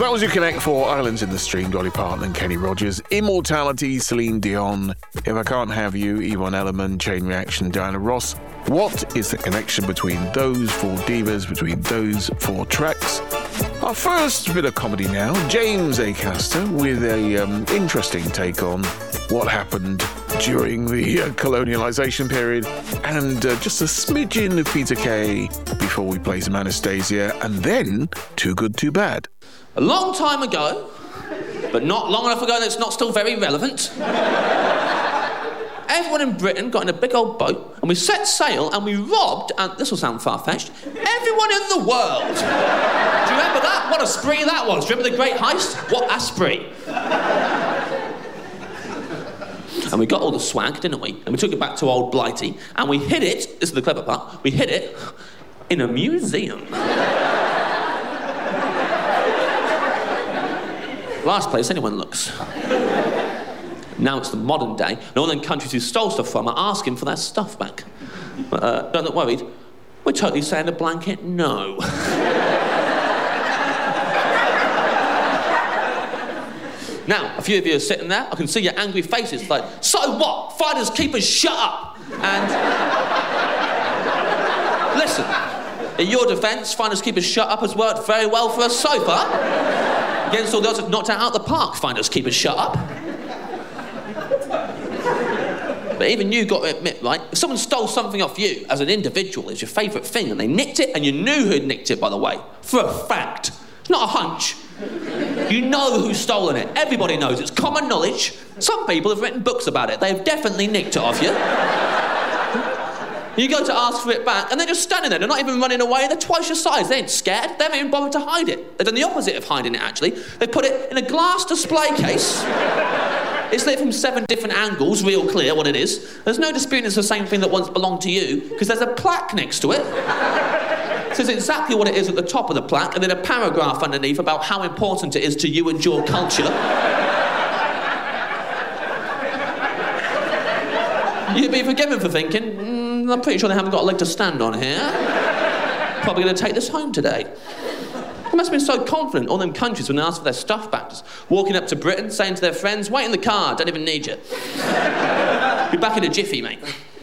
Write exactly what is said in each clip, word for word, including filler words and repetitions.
So that was your Connect for Islands in the Stream, Dolly Parton and Kenny Rogers. Immortality, Celine Dion. If I Can't Have You, Yvonne Elliman, Chain Reaction, Diana Ross. What is the connection between those four divas, between those four tracks? Our first bit of comedy now, James Acaster with a um, interesting take on what happened during the uh, colonialisation period, and uh, just a smidgen of Peter Kay before we play some Anastasia, and then Too Good, Too Bad. A long time ago, but not long enough ago that it's not still very relevant, everyone in Britain got in a big old boat and we set sail and we robbed, and this will sound far-fetched, everyone in the world. Do you remember that? What a spree that was. Do you remember the Great Heist? What a spree. And we got all the swag, didn't we? And we took it back to old Blighty and we hid it, this is the clever part, we hid it in a museum. Last place anyone looks. Now it's the modern day, and all them countries who stole stuff from are asking for their stuff back. But uh, don't look worried, we're totally saying a blanket no. Now, a few of you are sitting there, I can see your angry faces, like, so what? Fighters, keepers, shut up! And... listen, in your defence, finders, keepers, shut up has worked very well for us so far. Against all those who've knocked it out of the park, finders, keepers, shut up. But even you got to admit, right, if someone stole something off you as an individual, it's your favourite thing, and they nicked it, and you knew who'd nicked it, by the way, for a fact. It's not a hunch. You know who's stolen it. Everybody knows. It's common knowledge. Some people have written books about it. They've definitely nicked it off you. You go to ask for it back, and they're just standing there. They're not even running away. They're twice your size. They ain't scared. They haven't even bothered to hide it. They've done the opposite of hiding it, actually. They put it in a glass display case. It's lit from seven different angles, real clear what it is. There's no disputing it's the same thing that once belonged to you, because there's a plaque next to it. It says exactly what it is at the top of the plaque, and then a paragraph underneath about how important it is to you and your culture. You'd be forgiven for thinking, mm, I'm pretty sure they haven't got a leg to stand on here. Probably going to take this home today. They must have been so confident, all them countries, when they asked for their stuff back, just walking up to Britain, saying to their friends, wait in the car, don't even need you. Be back in a jiffy, mate.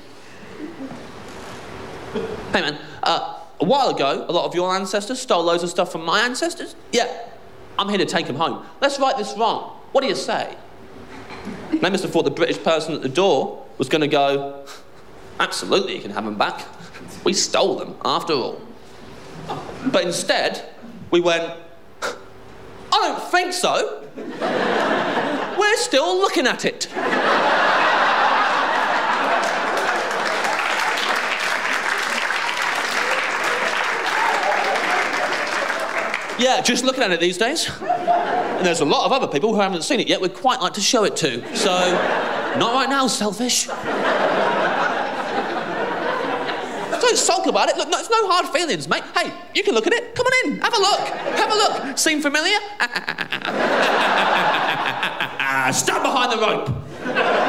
Hey, man, uh, a while ago, a lot of your ancestors stole loads of stuff from my ancestors. Yeah, I'm here to take them home. Let's right this wrong. What do you say? They must have thought the British person at the door was going to go, absolutely, you can have them back. We stole them, after all. But instead, we went, I don't think so. We're still looking at it. Yeah, just looking at it these days. And there's a lot of other people who haven't seen it yet we'd quite like to show it to. So, not right now, selfish. Don't sulk about it. Look, no, it's no hard feelings, mate. Hey, you can look at it. Come on in. Have a look. Have a look. Seem familiar? Stand behind the rope.